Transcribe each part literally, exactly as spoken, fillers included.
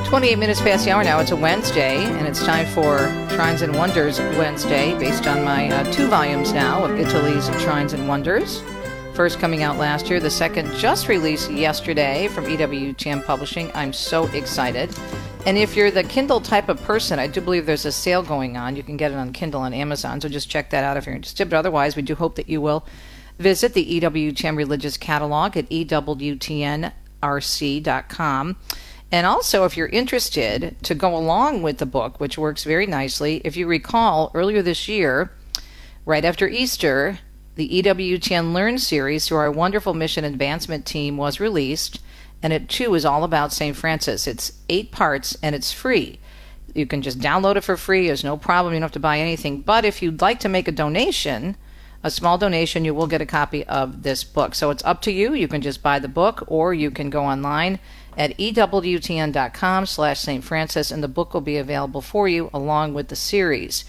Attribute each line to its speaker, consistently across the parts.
Speaker 1: twenty-eight minutes past the hour now. It's a Wednesday, and it's time for Shrines and Wonders Wednesday, based on my uh, two volumes now of Italy's Shrines and Wonders. First coming out last year, the second just released yesterday from E W T M Publishing. I'm so excited. And if you're the Kindle type of person, I do believe there's a sale going on. You can get it on Kindle on Amazon, so just check that out if you're interested. But otherwise, we do hope that you will visit the E W T M Religious Catalog at E W T N R C dot com. And also, if you're interested to go along with the book, which works very nicely, if you recall, earlier this year, right after Easter, the E W T N Learn series through our wonderful mission advancement team was released, and it too is all about Saint Francis. It's eight parts, and it's free. You can just download it for free. There's no problem. You don't have to buy anything. But if you'd like to make a donation, a small donation, you will get a copy of this book. So it's up to you. You can just buy the book, or you can go online at E W T N dot com slash Saint Francis, and the book will be available for you along with the series.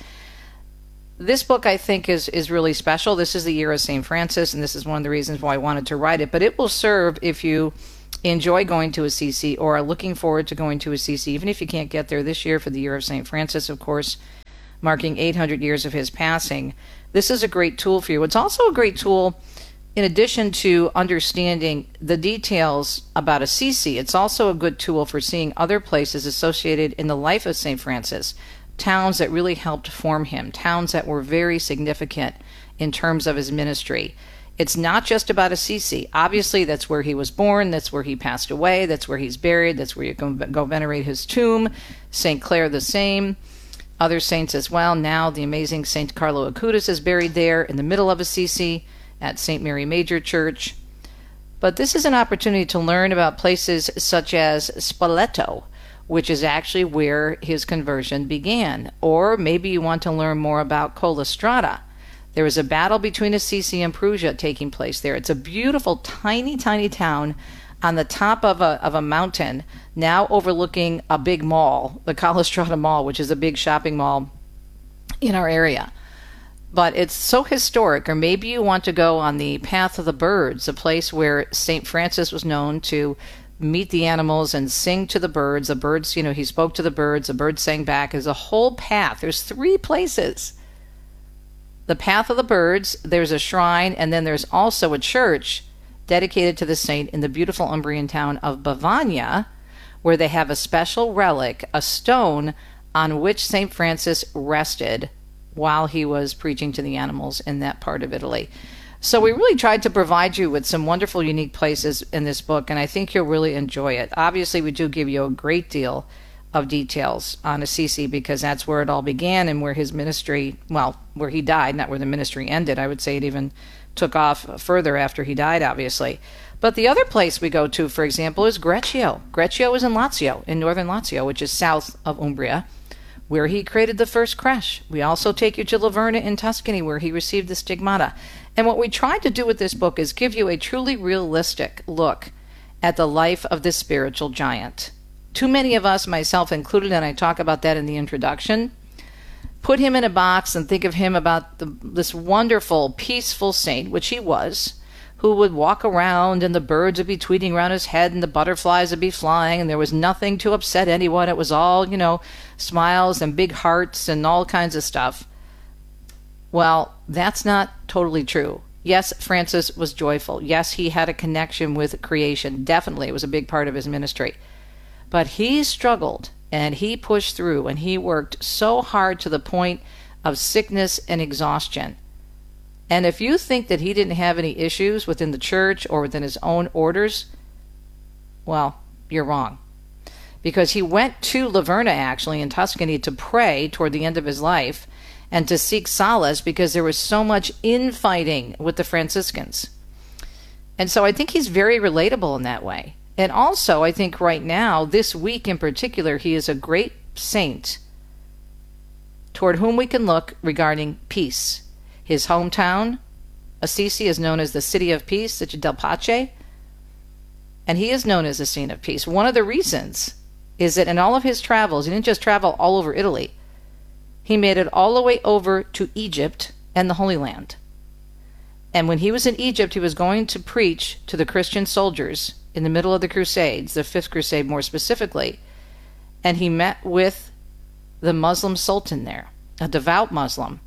Speaker 1: This book, I think, is, is really special. This is the year of Saint Francis, and this is one of the reasons why I wanted to write it. But it will serve if you enjoy going to Assisi or are looking forward to going to Assisi, even if you can't get there this year for the year of Saint Francis, of course, marking eight hundred years of his passing. This is a great tool for you. It's also a great tool in addition to understanding the details about Assisi. It's also a good tool for seeing other places associated in the life of Saint Francis, towns that really helped form him, towns that were very significant in terms of his ministry. It's not just about Assisi. Obviously, that's where he was born, that's where he passed away, that's where he's buried, that's where you can go venerate his tomb. Saint Clare the same. Other saints as well. Now the amazing Saint Carlo Acutis is buried there in the middle of Assisi at Saint Mary Major Church. But this is an opportunity to learn about places such as Spoleto, which is actually where his conversion began. Or maybe you want to learn more about Collestrada. There was a battle between Assisi and Perugia taking place there. It's a beautiful, tiny, tiny town on the top of a of a mountain, now overlooking a big mall, the Collestrada Mall, which is a big shopping mall in our area. But it's so historic. Or maybe you want to go on the Path of the Birds, a place where Saint Francis was known to meet the animals and sing to the birds. The birds, you know, he spoke to the birds, the birds sang back. There's a whole path. There's three places. The Path of the Birds, there's a shrine, and then there's also a church dedicated to the saint in the beautiful Umbrian town of Bavagna, where they have a special relic, a stone on which Saint Francis rested while he was preaching to the animals in that part of Italy. So we really tried to provide you with some wonderful, unique places in this book, and I think you'll really enjoy it. Obviously, we do give you a great deal of details on Assisi, because that's where it all began and where his ministry, well, where he died, not where the ministry ended. I would say it even took off further after he died, obviously. But the other place we go to, for example, is Greccio. Greccio is in Lazio, in northern Lazio, which is south of Umbria, where he created the first creche. We also take you to Laverna in Tuscany, where he received the stigmata. And what we tried to do with this book is give you a truly realistic look at the life of this spiritual giant. Too many of us, myself included, and I talk about that in the introduction, put him in a box and think of him about the, this wonderful, peaceful saint, which he was, who would walk around and the birds would be tweeting around his head and the butterflies would be flying and there was nothing to upset anyone. It was all, you know, smiles and big hearts and all kinds of stuff. Well, that's not totally true. Yes, Francis was joyful. Yes, he had a connection with creation. Definitely, it was a big part of his ministry. But he struggled and he pushed through and he worked so hard to the point of sickness and exhaustion. And if you think that he didn't have any issues within the church or within his own orders, well, you're wrong. Because he went to Laverna, actually, in Tuscany to pray toward the end of his life and to seek solace because there was so much infighting with the Franciscans. And so I think he's very relatable in that way. And also, I think right now, this week in particular, he is a great saint toward whom we can look regarding peace. His hometown, Assisi, is known as the City of Peace, Città del Pace, and he is known as the Saint of Peace. One of the reasons is that in all of his travels, he didn't just travel all over Italy. He made it all the way over to Egypt and the Holy Land. And when he was in Egypt, he was going to preach to the Christian soldiers in the middle of the Crusades, the Fifth Crusade more specifically. and he met with the Muslim Sultan there, a devout Muslim.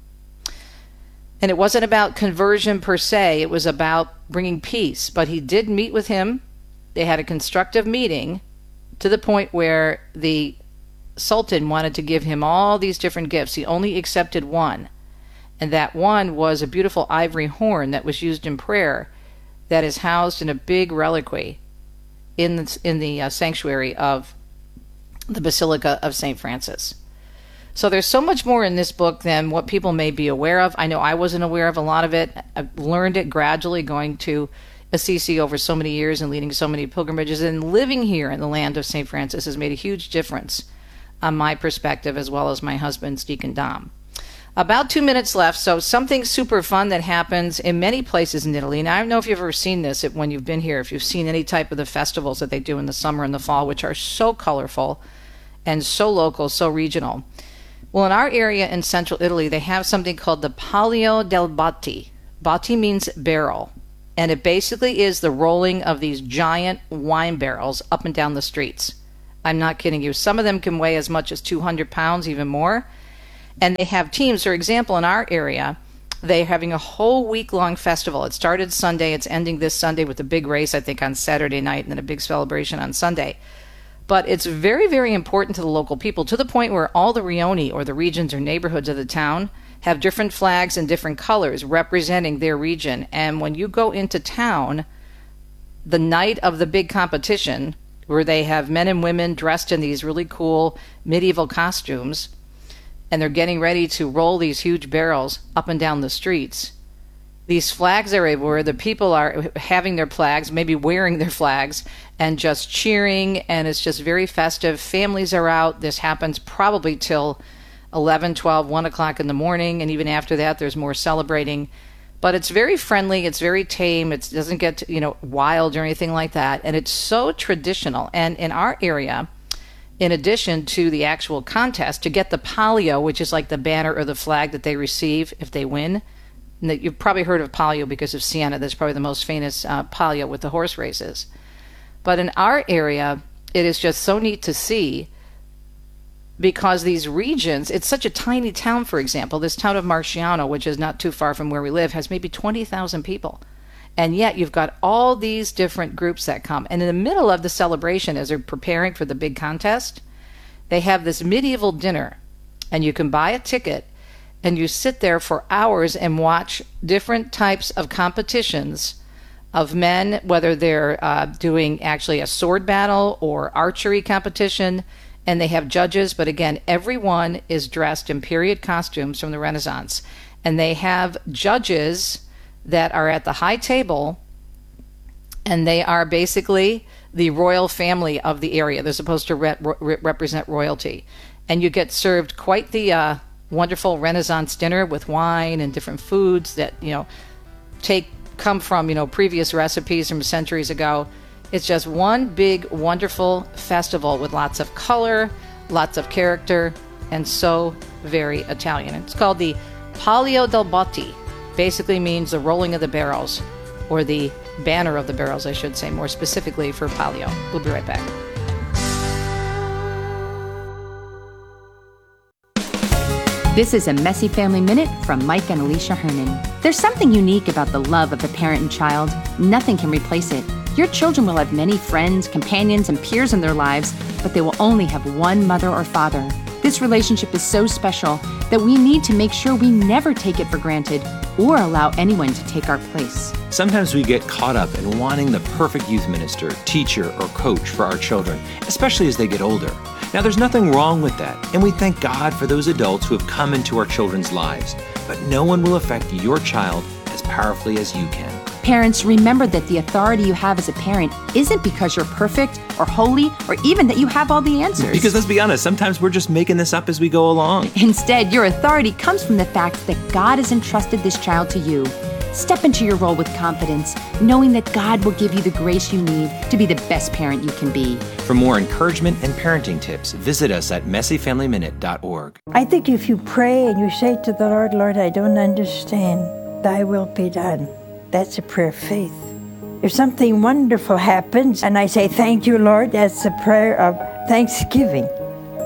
Speaker 1: And it wasn't about conversion per se, it was about bringing peace. But he did meet with him. They had a constructive meeting to the point where the Sultan wanted to give him all these different gifts. He only accepted one. And that one was a beautiful ivory horn that was used in prayer that is housed in a big reliquary in the, in the uh, sanctuary of the Basilica of Saint Francis. So there's so much more in this book than what people may be aware of. I know I wasn't aware of a lot of it. I've learned it gradually going to Assisi over so many years and leading so many pilgrimages. And living here in the land of Saint Francis has made a huge difference on my perspective, as well as my husband's, Deacon Dom. About two minutes left, so something super fun that happens in many places in Italy. Now, I don't know if you've ever seen this when you've been here, if you've seen any type of the festivals that they do in the summer and the fall, which are so colorful and so local, so regional. Well, in our area in central Italy, they have something called the Palio del Botti. Botti means barrel, and it basically is the rolling of these giant wine barrels up and down the streets. I'm not kidding you. Some of them can weigh as much as two hundred pounds, even more. And they have teams. For example, in our area, they're having a whole week-long festival. It started Sunday. It's ending this Sunday with a big race, I think, on Saturday night, and then a big celebration on Sunday. But it's very, very important to the local people, to the point where all the rioni, or the regions or neighborhoods of the town, have different flags and different colors representing their region. And when you go into town, the night of the big competition, where they have men and women dressed in these really cool medieval costumes, and they're getting ready to roll these huge barrels up and down the streets. These flags are everywhere. The people are having their flags, maybe wearing their flags, and just cheering, and it's just very festive. Families are out. This happens probably till eleven, twelve, one o'clock in the morning, and even after that, there's more celebrating. But it's very friendly. It's very tame. It doesn't get, you know, wild or anything like that, and it's so traditional. And in our area, in addition to the actual contest, to get the palio, which is like the banner or the flag that they receive if they win. And you've probably heard of palio because of Siena. That's probably the most famous uh, palio with the horse races. But in our area, it is just so neat to see, because these regions, it's such a tiny town, for example. This town of Marciano, which is not too far from where we live, has maybe twenty thousand people. And yet you've got all these different groups that come. And in the middle of the celebration, as they're preparing for the big contest, they have this medieval dinner. And you can buy a ticket, and you sit there for hours and watch different types of competitions of men, whether they're uh, doing actually a sword battle or archery competition. And they have judges. But again, everyone is dressed in period costumes from the Renaissance. And they have judges that are at the high table, and they are basically the royal family of the area. They're supposed to re- re- represent royalty. And you get served quite the uh, wonderful Renaissance dinner with wine and different foods that, you know, take come from, you know, previous recipes from centuries ago. It's just one big, wonderful festival with lots of color, lots of character, and so very Italian. It's called the Palio del Botti. Basically means the rolling of the barrels, or the banner of the barrels, I should say, more specifically for palio. We'll be right back.
Speaker 2: This is a Messy Family Minute from Mike and Alicia Hernan. There's something unique about the love of a parent and child. Nothing can replace it. Your children will have many friends, companions, and peers in their lives, but they will only have one mother or father. This relationship is so special that we need to make sure we never take it for granted or allow anyone to take our place.
Speaker 3: Sometimes we get caught up in wanting the perfect youth minister, teacher, or coach for our children, especially as they get older. Now, there's nothing wrong with that, and we thank God for those adults who have come into our children's lives. But no one will affect your child as powerfully as you can.
Speaker 2: Parents, remember that the authority you have as a parent isn't because you're perfect or holy or even that you have all the answers.
Speaker 3: Because let's be honest, sometimes we're just making this up as we go along.
Speaker 2: Instead, your authority comes from the fact that God has entrusted this child to you. Step into your role with confidence, knowing that God will give you the grace you need to be the best parent you can be.
Speaker 3: For more encouragement and parenting tips, visit us at messy family minute dot org.
Speaker 4: I think if you pray and you say to the Lord, Lord, I don't understand, thy will be done. That's a prayer of faith. If something wonderful happens and I say, thank you, Lord, that's a prayer of thanksgiving.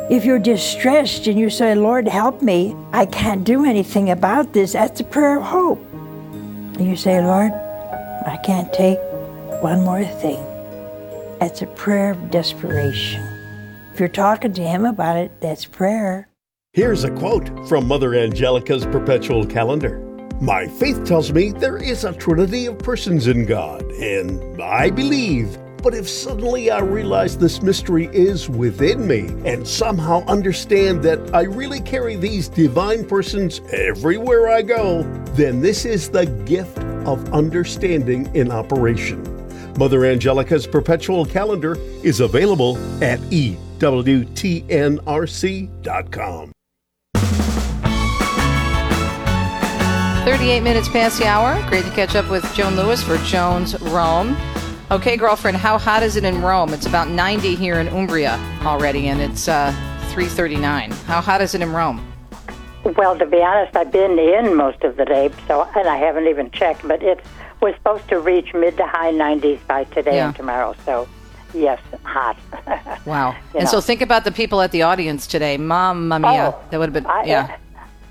Speaker 4: If you're distressed and you say, Lord, help me, I can't do anything about this, that's a prayer of hope. And you say, Lord, I can't take one more thing. That's a prayer of desperation. If you're talking to him about it, that's prayer.
Speaker 5: Here's a quote from Mother Angelica's perpetual calendar. My faith tells me there is a trinity of persons in God, and I believe. But if suddenly I realize this mystery is within me and somehow understand that I really carry these divine persons everywhere I go, then this is the gift of understanding in operation. Mother Angelica's perpetual calendar is available at E W T N R C dot com.
Speaker 1: thirty-eight minutes past the hour. Great to catch up with Joan Lewis for Joan's Rome. Okay, girlfriend, how hot is it in Rome? It's about ninety here in Umbria already, and it's uh, three thirty-nine. How hot is it in Rome?
Speaker 6: Well, to be honest, I've been in most of the day, so and I haven't even checked, but it was supposed to reach mid to high nineties by today
Speaker 1: Yeah.
Speaker 6: and tomorrow, so yes, hot.
Speaker 1: Wow.
Speaker 6: You
Speaker 1: And
Speaker 6: know.
Speaker 1: so think about the people at the audience today. Mamma mia.
Speaker 6: Oh,
Speaker 1: That would have been,
Speaker 6: I,
Speaker 1: yeah.